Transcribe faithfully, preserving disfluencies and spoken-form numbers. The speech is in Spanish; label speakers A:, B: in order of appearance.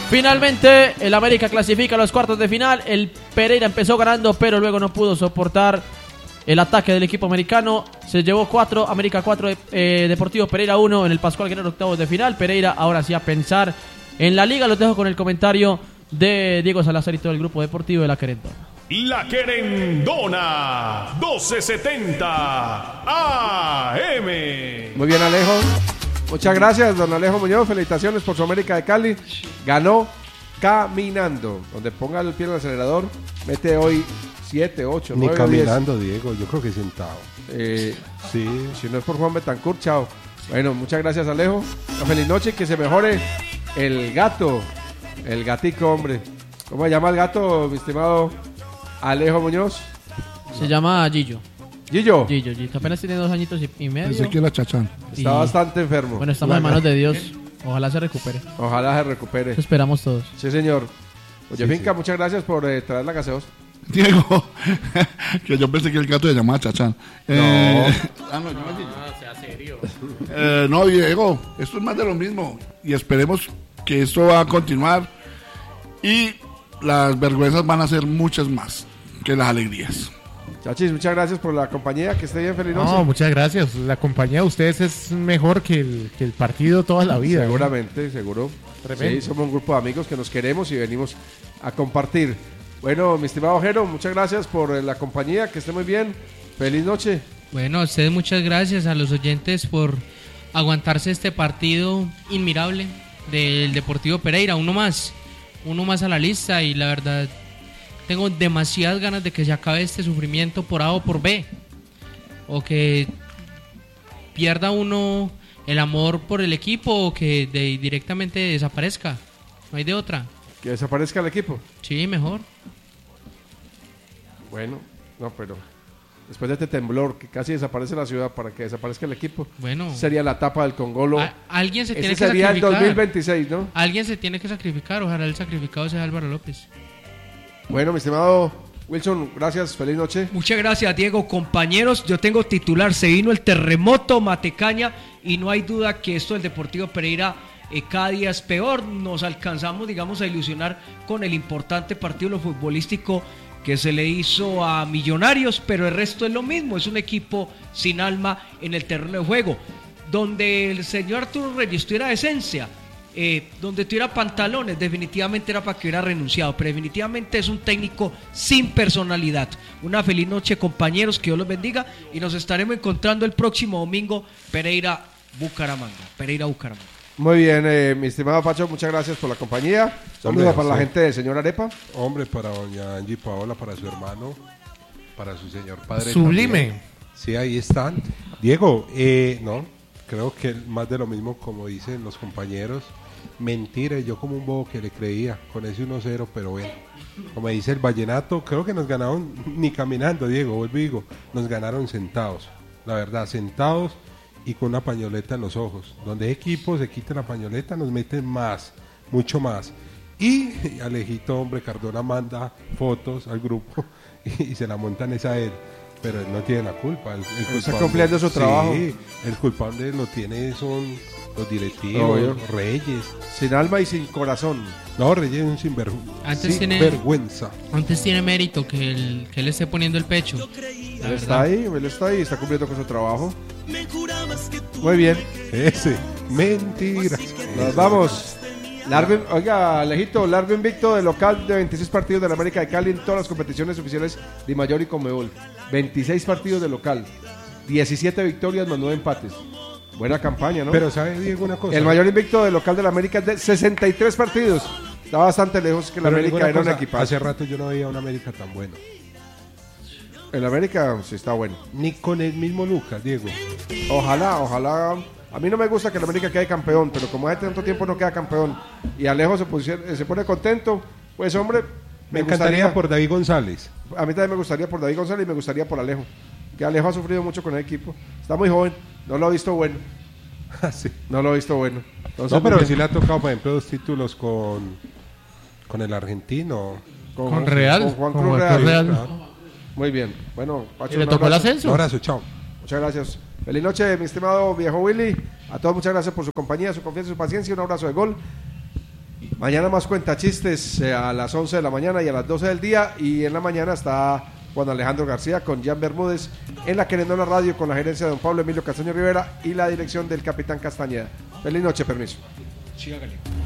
A: Finalmente, el América clasifica a los cuartos de final. El Pereira empezó ganando, pero luego no pudo soportar el ataque del equipo americano. Se llevó cuatro, América cuatro, eh, Deportivo Pereira uno en el Pascual Guerrero octavos de final. Pereira ahora sí a pensar en la liga. Los dejo con el comentario de Diego Salazar y todo el grupo deportivo de La Querendona.
B: La Querendona, doce setenta A M.
C: Muy bien, Alejo. Muchas gracias, don Alejo Muñoz. Felicitaciones por su América de Cali. Ganó caminando. Donde ponga el pie en el acelerador, mete hoy siete, ocho,
D: Ni
C: nueve,
D: caminando, diez. Diego, yo creo que sentado.
C: Eh,
D: sí.
C: Si no es por Juan Betancourt, chao. Bueno, muchas gracias, Alejo. Una feliz noche y que se mejore el gato. El gatico, hombre. ¿Cómo se llama el gato, mi estimado Alejo Muñoz?
A: Se llama Gillo.
C: Gillo.
A: Gillo, Gillo. Apenas tiene dos añitos y, y medio.
E: Pensé que era Chachán.
C: Está
A: Y-
C: bastante enfermo.
A: Bueno, estamos en manos de Dios. Ojalá se recupere.
C: Ojalá se recupere.
A: Eso esperamos todos.
C: Sí, señor. Oye,
D: Sí,
C: Finca,
D: sí.
C: muchas gracias por eh, traer la gaseosa.
E: Diego, que yo pensé que el gato se llamaba Chachán. Eh, ah, no, yo me dije.
A: sea serio.
E: Eh, no, Diego, esto es más de lo mismo. Y esperemos que esto va a continuar. Y las vergüenzas van a ser muchas más que las alegrías.
C: Chachis, muchas gracias por la compañía. Que esté bien, feliz noche.
F: No, muchas gracias. La compañía de ustedes es mejor que el, que el partido toda la vida.
C: Seguramente, seguro.
F: Tremendo.
C: Sí, somos un grupo de amigos que nos queremos y venimos a compartir. Bueno, mi estimado Jero, muchas gracias por eh, la compañía. Que esté muy bien. Feliz noche.
G: Bueno, a ustedes muchas gracias, a los oyentes por aguantarse este partido inmirable del Deportivo Pereira. Uno más, uno más a la lista y la verdad tengo demasiadas ganas de que se acabe este sufrimiento por A o por B. O que pierda uno el amor por el equipo o que de, directamente desaparezca. No hay de otra.
C: Que desaparezca el equipo.
G: Sí, mejor.
C: Bueno, no, pero después de este temblor que casi desaparece la ciudad para que desaparezca el equipo,
G: Bueno,
C: sería la tapa del Congolo.
G: a- alguien se tiene
C: Ese
G: que
C: sería el
G: sacrificar.
C: dos mil veintiséis, ¿no?
G: Alguien se tiene que sacrificar. Ojalá el sacrificado sea Álvaro López.
C: Bueno, mi estimado Wilson, gracias, feliz noche.
H: Muchas gracias, Diego. Compañeros, yo tengo titular, se vino el terremoto Matecaña y no hay duda que esto del Deportivo Pereira eh, cada día es peor. Nos alcanzamos, digamos, a ilusionar con el importante partido lo futbolístico que se le hizo a Millonarios, pero el resto es lo mismo, es un equipo sin alma en el terreno de juego. Donde el señor Arturo Reyes tuviera esencia, eh, donde tuviera pantalones, definitivamente era para que hubiera renunciado, pero definitivamente es un técnico sin personalidad. Una feliz noche, compañeros, que Dios los bendiga y nos estaremos encontrando el próximo domingo, Pereira Bucaramanga, Pereira Bucaramanga.
C: Muy bien, eh, mi estimado Pacho, muchas gracias por la compañía. Saludos
D: Hombre,
C: para la
D: sí.
C: gente del señor Arepa.
D: Hombre, para doña Angie Paola, para su hermano, para su señor padre.
F: Sublime.
D: también. Sí, ahí están. Diego, eh, no, creo que más de lo mismo como dicen los compañeros. Mentira, yo como un bobo que le creía con ese uno cero, pero bueno, como dice el vallenato, creo que nos ganaron ni caminando, Diego, vuelvo y digo, nos ganaron sentados, la verdad, sentados y con una pañoleta en los ojos. Donde equipo se quita la pañoleta, nos meten más, mucho más. Y Alejito, hombre, Cardona manda fotos al grupo y, y se la montan esa a él. Pero él no tiene la culpa. El, el
C: Está
D: culpable-
C: cumpliendo su trabajo.
D: Sí, el culpable lo tiene son los directivos,
C: Obvio.
D: Reyes.
C: Sin alma y sin corazón.
D: No, Reyes es un sinvergüenza.
G: Antes tiene-
D: Vergüenza.
G: Antes tiene mérito que, el, que él esté poniendo el pecho. La
C: Él
G: verdad.
C: está ahí, él está ahí, está cumpliendo con su trabajo. Muy bien,
D: Ese. Mentiras.
C: nos vamos. Largo, oiga, Alejito, largo invicto de local de veintiséis partidos de la América de Cali en todas las competiciones oficiales de Mayor y Conmebol. veintiséis partidos de local, diecisiete victorias más nueve empates. Buena campaña, ¿no?
D: Pero ¿sabe, Diego, una cosa?
C: el mayor invicto de local de la América es de sesenta y tres partidos. Está bastante lejos que la
D: Pero
C: América
D: digo una
C: era un
D: cosa,
C: equipazo.
D: hace rato yo no veía una América tan buena.
C: El América sí está bueno.
D: Ni con el mismo Lucas, Diego.
C: Ojalá, ojalá. A mí no me gusta que el América quede campeón, pero como hace tanto tiempo no queda campeón y Alejo se, pusiera- se pone contento, pues hombre,
D: Me,
C: me,
D: encantaría
C: gustaría,
D: por David González.
C: a mí también me gustaría por David González y me gustaría por Alejo, que Alejo ha sufrido mucho con el equipo, está muy joven, no lo ha visto bueno,
D: Sí.
C: no lo ha visto bueno. Entonces,
D: No, pero
C: muy
D: sí
C: bien.
D: le ha tocado, por ejemplo, dos títulos con, con el argentino.
F: Con Real,
C: con Juan
F: con
C: Cruz
F: Juan
C: Real.
F: Cruz Real.
D: Claro.
C: Muy bien, bueno, Pacho,
F: Y le
C: un
F: tocó el
C: abrazo.
D: Un
F: ascenso.
D: abrazo, chao.
C: Muchas gracias. Feliz noche, mi estimado viejo Willy. A todos muchas gracias por su compañía, su confianza y su paciencia. Un abrazo de gol. Mañana más cuentachistes eh, a las once de la mañana y a las doce del día. Y en la mañana está Juan Alejandro García con Jan Bermúdez en la Querendona Radio con la gerencia de don Pablo Emilio Castaño Rivera y la dirección del capitán Castañeda. Feliz noche, permiso.
H: Sí, hágale.